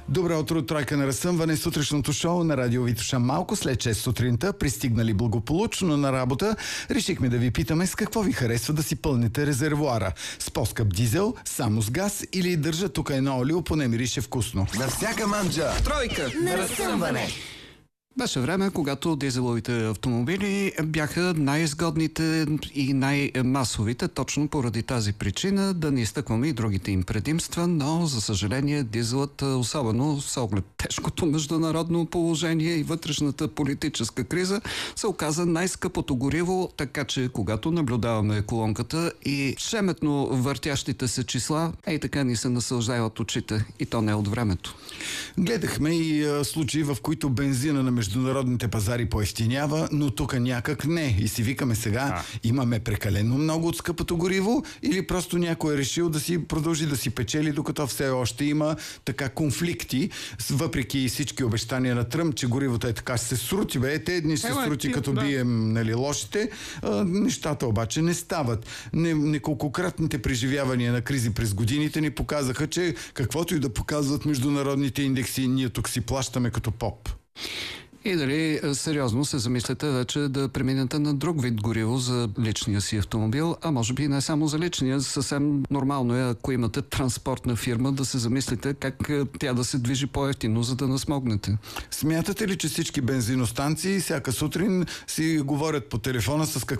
Добро утро, тройка на разсъмване, сутрешното шоу на радио Витоша. Малко след 6 сутринта, пристигнали благополучно на работа, решихме да ви питаме с какво ви харесва да си пълните резервоара. С по-скъп дизел, само с газ или държа тук едно олио, поне мирише вкусно. На всяка манджа Тройка на разсъмване. Беше време, когато дизеловите автомобили бяха най-изгодните и най-масовите, точно поради тази причина, да не изтъкваме и другите им предимства, но за съжаление дизелът, особено с оглед тежкото международно положение и вътрешната политическа криза, се оказа най-скъпото гориво, така че когато наблюдаваме колонката и шеметно въртящите се числа, така ни се наслаждават очите, и то не от времето. Гледахме и случаи, в които бензина на международните пазари поевтинява, но тук някак не. И си викаме сега, имаме прекалено много от скъпото гориво или просто някой е решил да си продължи да си печели, докато все още има така конфликти, въпреки всички обещания на Тръмп, че горивото е така, ще се срути, те дни ще се срути, като бием лошите. Нещата обаче не стават. Неколкократните преживявания на кризи през годините ни показаха, че каквото и да показват международните индекси, ние тук си плащаме като поп. И дали сериозно се замисляте вече да преминете на друг вид гориво за личния си автомобил, а може би не само за личния, съвсем нормално е, ако имате транспортна фирма, да се замислите как тя да се движи по-евтино, за да насмогнете. Смятате ли, че всички бензиностанции всяка сутрин си говорят по телефона с